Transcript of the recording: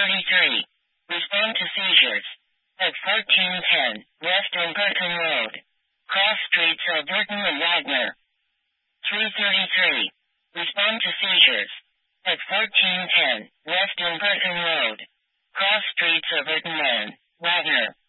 3:33. Respond to seizures. At 1410 West Burton Road. Cross streets of Burton and Wagner. 3:33. Respond to seizures. At 1410 West Burton Road. Cross streets of Burton and Wagner.